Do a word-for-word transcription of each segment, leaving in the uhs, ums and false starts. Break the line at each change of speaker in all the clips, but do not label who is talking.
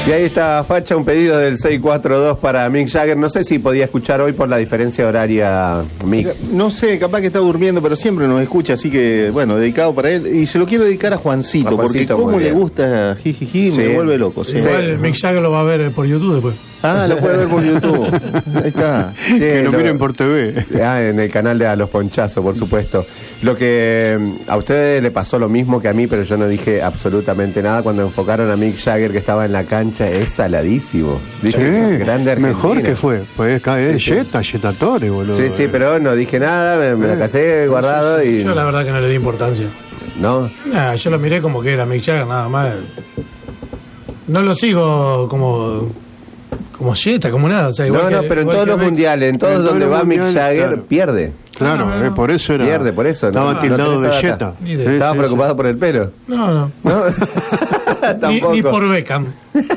Y ahí está, Facha, un pedido del seis cuatro dos para Mick Jagger. No sé si podía escuchar hoy por la diferencia horaria, Mick.
No sé, capaz que está durmiendo, pero siempre nos escucha, así que, bueno, dedicado para él. Y se lo quiero dedicar a Juancito, a Juancito porque como le gusta jijiji, sí. Me vuelve loco. ¿Sí?
Igual Mick Jagger lo va a ver por YouTube después.
Ah, lo puede ver por YouTube. Ahí está.
Sí,
que lo,
lo
miren por T V.
Ah, en el canal de A los Ponchazos, por supuesto. Lo que a ustedes le pasó lo mismo que a mí, pero yo no dije absolutamente nada cuando enfocaron a Mick Jagger que estaba en la cancha. Es saladísimo. Dije,
sí,
grande Argentina.
Mejor que fue. Pues caer
sí,
Jetta, Jetta Torre, boludo.
Sí, sí, pero no dije nada, me, me la casé guardado y...
Yo la verdad que no le di importancia.
¿No?
Nah, yo lo miré como que era Mick Jagger, nada más. No lo sigo como... como Jetta, como nada. O sea, igual
no,
que,
no, pero en todos los
Mick...
mundiales, en todos en donde va Mick Jagger, claro. pierde.
Claro, ah, no, no. Eh, por eso era.
Pierde, por eso.
Estaba
no,
tildado
no
de Jetta.
Estaba sí, preocupado sí. por el pelo.
No, no.
¿No?
ni, ni por Beckham.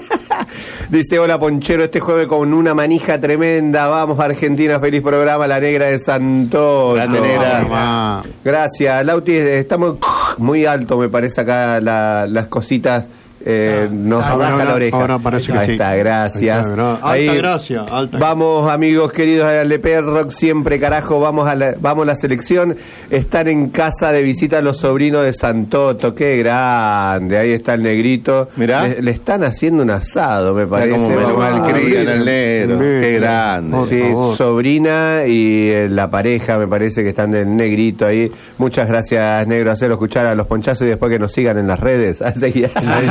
Dice, hola Ponchero, este jueves con una manija tremenda. Vamos Argentina, feliz programa, la negra de Santos.
Grande negra.
Gracias, Lauti, estamos muy alto, me parece acá la, las cositas. Eh, ah, nos ah, baja la oreja.
Ahora parece que
ahí
sí.
está, gracias.
Ahí está, gra
ahí,
alta gracia, alta.
Vamos, amigos queridos de Aleper Rock, siempre carajo, vamos a la, vamos a la selección. Están en casa de visita los sobrinos de Santoto, qué grande. Ahí está el negrito.
Mirá.
Le, le están haciendo un asado, me parece.
Como me lo malcrían al negro. Qué grande.
Por sí, favor. Sobrina y eh, la pareja, me parece que están del negrito ahí. Muchas gracias, negro, hacerlo escuchar a los ponchazos y después que nos sigan en las redes. Así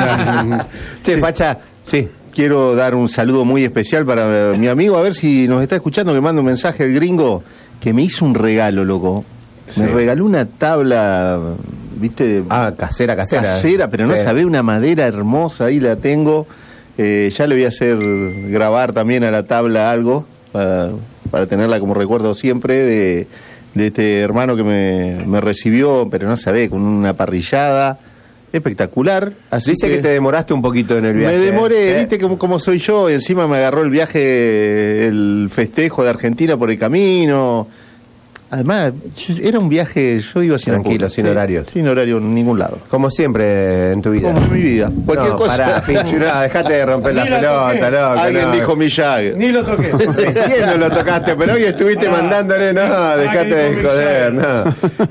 Che, sí. Facha, sí.
Quiero dar un saludo muy especial para mi amigo, a ver si nos está escuchando, que manda un mensaje el gringo, que me hizo un regalo, loco. Sí. Me regaló una tabla, ¿viste?
Ah, casera, casera.
Casera, pero sí. No sabés, una madera hermosa, ahí la tengo. Eh, ya le voy a hacer grabar también a la tabla algo, para, para tenerla como recuerdo siempre de, de este hermano que me, me recibió, pero no sabés, con una parrillada. Espectacular. Así
Dice
que,
que te demoraste un poquito en el viaje.
Me demoré,
¿eh?
viste cómo, cómo soy yo, y encima me agarró el viaje, el festejo de Argentina por el camino. Además, era un viaje, yo iba sin
tranquilo,
apuro,
sin
sí,
horarios.
Sin horario en ningún lado.
Como siempre en tu vida.
Como en mi vida. Cualquier
no,
cosa.
Pará, Pichu, no, dejate de romper la pelota, loco.
Alguien
no.
dijo mi Jagger.
Ni lo toqué.
Recién no lo tocaste, pero hoy estuviste ah, mandándole, no, ah, dejate de joder, no.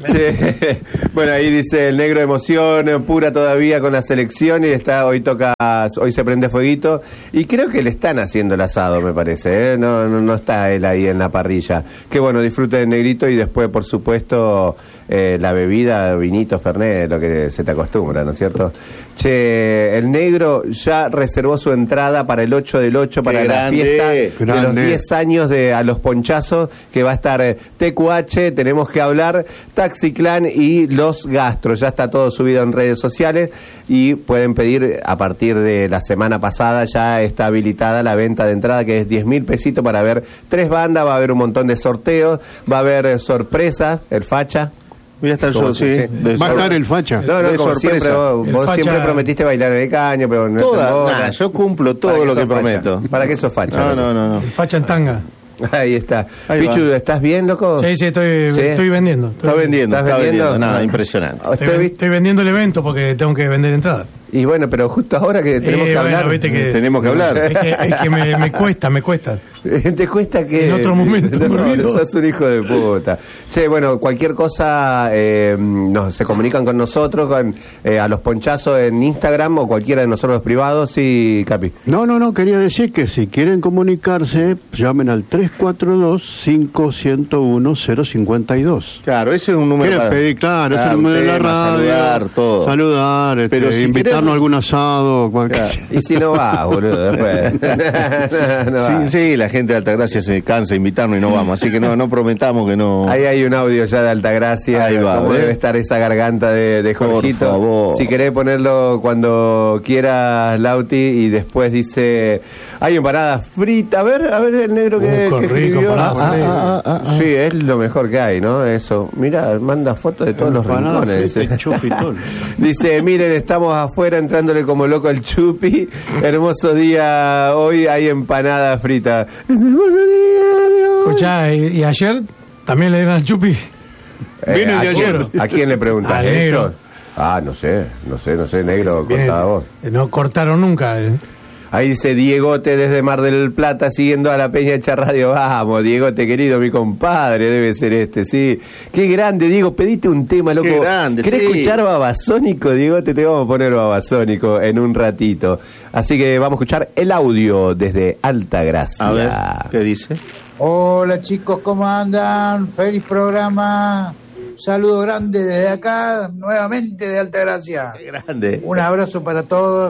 Sí. Bueno, ahí dice el negro emoción, pura todavía con la selección y está, hoy toca, hoy se prende fueguito y creo que le están haciendo el asado, me parece, ¿eh? no, no, no está él ahí en la parrilla. Qué bueno, disfrute del negrito y después, por supuesto, puesto eh, la bebida, vinito, fernet, lo que se te acostumbra, ¿no es cierto? Che, el negro ya reservó su entrada para el ocho del ocho, para
Qué
la
grande,
fiesta de
grande.
los diez años de A los Ponchazos, que va a estar eh, T Q H, Tenemos que Hablar, Taxi Clan y Los Gastros. Ya está todo subido en redes sociales y pueden pedir a partir de la semana pasada, ya está habilitada la venta de entrada, que es diez mil pesitos para ver tres bandas, va a haber un montón de sorteos, va a haber eh, sorpresas, el Facha.
Voy a estar yo, sí.
Va a estar el Facha.
No, no,
de
como
sorpresa.
siempre, vos, vos
facha...
siempre prometiste bailar en el caño, pero no
Toda, nah, yo cumplo todo lo que prometo.
¿Para qué sos facha?
No, no, no, no.
Facha en tanga.
Ahí está.
Ahí
Pichu,
va.
¿estás bien, loco?
Sí, sí, estoy,
¿Sí?
estoy vendiendo. Estoy
Está vendiendo,
¿Estás
está
vendiendo?
vendiendo. Nada,
No.
impresionante.
Estoy, estoy vendiendo el evento porque tengo que vender entrada.
Y bueno, pero justo ahora que tenemos
eh,
que
bueno,
hablar.
viste que,
Tenemos que hablar.
Es que, es que me, me cuesta, me cuesta.
Te cuesta que...
En otro momento
no,
me olvido.
sos un hijo de puta. Sí, bueno, cualquier cosa eh, nos, se comunican con nosotros, con eh, A los Ponchazos en Instagram o cualquiera de nosotros privados, sí, Capi.
No, no, no, quería decir que si quieren comunicarse, llamen al tres cuatro dos, cinco cero uno, cero cinco dos.
Claro, ese es un número
Quieren
para...
pedir, claro, ese es el
un
número de la
tema,
radio.
saludar, todo.
Saludar, este,
Pero si
invitarnos
queremos...
a algún asado. Cualquier...
Claro.
Y si no va, boludo, después. no, no
Sí,
va.
sí, la gente de Altagracia se cansa de invitarnos y no vamos, así que no, no prometamos que no...
Ahí hay un audio ya de Altagracia.
Ahí va,
cómo
¿ves?
debe estar esa garganta de, de Jorgito.
Por favor.
Si querés ponerlo cuando quieras, Lauti, y después dice, hay empanadas fritas. A ver, a ver el negro que,
Uh, qué
que
rico,
escribió.
empanadas
Ah,
fritas.
ah, ah, ah, sí, es lo mejor que hay, ¿no? Eso. Mira, manda fotos de todos los rincones. Dice. Dice, miren, estamos afuera entrándole como loco al Chupi. Hermoso día, hoy hay empanada frita. Es hermoso día, Dios.
Escuchá, ¿y, y ayer también le dieron al Chupi?
Eh,
Viene
¿a,
de
quién,
ayer.
¿A quién le preguntas
Al
eso?
negro.
Ah, no sé, no sé, no sé, negro,
Viene-
contá vos.
No cortaron nunca. eh.
Ahí dice Diegote desde Mar del Plata siguiendo a la Peña Hecha Radio. Vamos, Diegote querido, mi compadre, debe ser este, sí. Qué grande, Diego, pedite un tema, loco.
Qué grande,
¿Querés
sí.
escuchar Babasónico, Diegote? Te vamos a poner Babasónico en un ratito. Así que vamos a escuchar el audio desde Altagracia.
A ver, ¿qué dice?
Hola chicos, ¿cómo andan? Feliz programa. Saludo grande desde acá, nuevamente de Altagracia.
Qué grande.
Un abrazo para todos.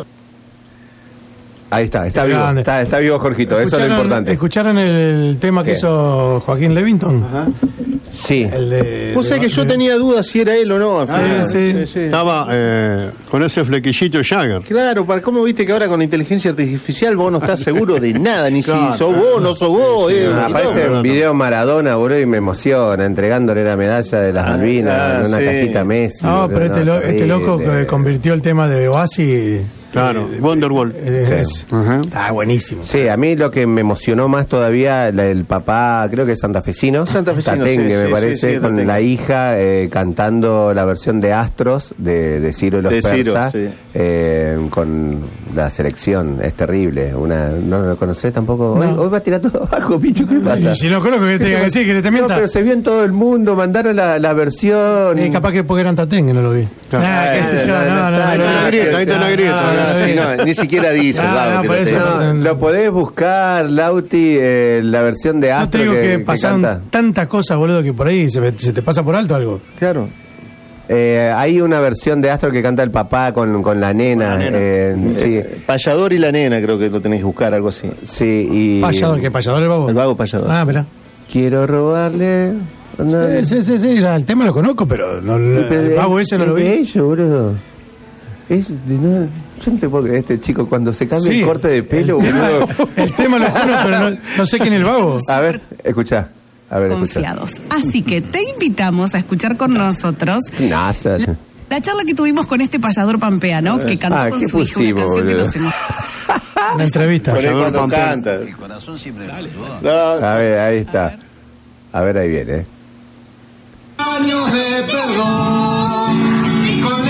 Ahí está, está
Qué
vivo,
grande.
está, está vivo Jorgito, eso es lo importante.
¿Escucharon el tema que
¿Qué?
hizo Joaquín Levington?
Ajá.
Sí.
El de...
Vos sabés
de-
que yo
de-
tenía dudas si era él o no.
Sí,
Ah,
sí.
Estaba eh, con ese flequillito Jagger.
Claro, para cómo viste que ahora con la inteligencia artificial vos no estás seguro de nada, ni
Claro,
si sos
claro.
vos, no sos vos. Eh,
Me
un
aparece
quilombo.
un video Maradona, boludo, y me emociona, entregándole la medalla de las
Ah,
Malvinas
ah,
en una
sí.
cajita Messi.
No,
boludo,
pero este, lo- este
terrible.
loco que convirtió el tema de Oasis.
Claro,
eh,
Wonderwall.
eh, es-
Ajá.
Está buenísimo.
Sí, a mí lo que me emocionó más todavía, la- el papá, creo que es santafesino,
Santafesino,
Tatengue,
sí,
me
sí,
parece,
sí, sí,
con
Tatengue.
la hija eh, cantando la versión de Astros de, de Ciro y los
De Ciro,
Persas,
sí.
eh, con la selección, es terrible. Una, ¿no lo conocés tampoco? Hoy,
No.
hoy va a tirar todo abajo, Pichu, ¿qué pasa?
Y si no conozco, que te diga que sí, que te
No,
mienta.
pero se vio en todo el mundo, mandaron la, la versión.
Eh, capaz que porque eran Tatén que no lo vi.
Claro.
Nah, qué sé yo,
no,
no,
no
no,
está,
no,
ahí está
no,
la grieta,
ahí está la grieta.
no, no,
Sí,
no,
no, ni siquiera dice.
Ah,
Gabo,
no,
que
por
lo
eso
tenga.
no-
No, lo podés buscar, Lauti, eh, la versión de
No
Astro
te digo que,
que
pasaron
canta.
tantas cosas, boludo, que por ahí se, me- se te pasa por alto algo.
Claro.
Eh, hay una versión de Astro que canta el papá con, con la nena.
Con la nena.
eh, sí,
Eh, Payador y la nena, creo que lo tenéis que buscar, algo así.
sí, y.
Payador, ¿qué payador el babo?
El vago payador.
Ah, mirá.
Quiero robarle.
Sí, sí, sí, sí, la- el tema lo conozco, pero no, el babo ese no lo
Es de
vi.
ellos, boludo. Es de, no, yo no te puedo creer, este chico cuando se cambia
Sí,
el corte de pelo,
el tema,
boludo.
el tema lo conozco, pero no, no sé quién es el babo.
A ver, escucha. A ver, escucha.
Confiados. Así que te invitamos a escuchar con nosotros
Nasa.
la, la charla que tuvimos con este payador pampeano que cantó
Ah,
con
qué
su hija una
fusivo,
canción que
boludo.
nos hemos...
Una entrevista.
Por ahí
Payador
cuando
Pampero.
canta.
El corazón siempre me ayudó.
No,
A ver, ahí está. A ver, ahí viene. eh.
Años de perdón y con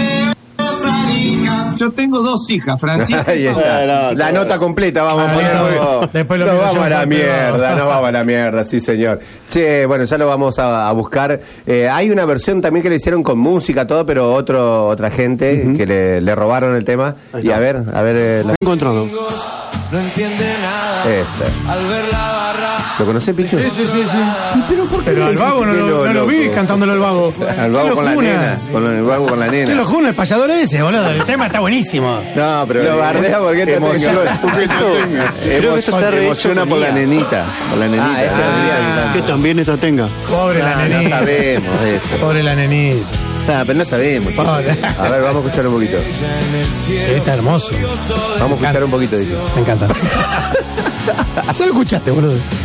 ellos yo tengo dos hijas, Francisca.
Ahí está.
No, no,
La
todo.
nota completa vamos a
Ah,
poner.
no, después lo
Nos
miro
vamos
yo,
a la
pero-
mierda, nos vamos a la mierda, sí señor. Che, bueno, ya lo vamos a, a buscar. Eh, hay una versión también que le hicieron con música, todo, pero otro otra gente que le, le robaron el tema.
Ahí
Y
está.
a ver, a ver. eh, la-
Encontrado.
No entiende nada
Ese.
al ver la barra.
¿Lo conocés, Pichu?
Sí, sí, sí, sí.
Pero ¿por qué
Pero
le
al vago no
dijiste
lo,
que
no lo vi
loco?
cantándolo el vago.
Al vago
¿Qué
con la
locura?
nena. Con el vago con la
¿Qué
nena.
lo juna el payador ese, boludo? El tema está buenísimo.
No, pero.
Lo bardea porque te
emociona.
tenga.
Creo que esto está
re
emociona
hecho
por la
mía.
nenita. Por la nenita.
Ah, ese
Ah,
Que también esta tenga.
Pobre la
no, no
nenita.
sabemos de eso.
Pobre la nenita.
Ah, pero no sabemos. chico.
Pobre.
A ver, vamos a escuchar un poquito.
Sí, está hermoso.
Vamos a escuchar un poquito, dice.
Me encanta. ¿Ya lo escuchaste, boludo?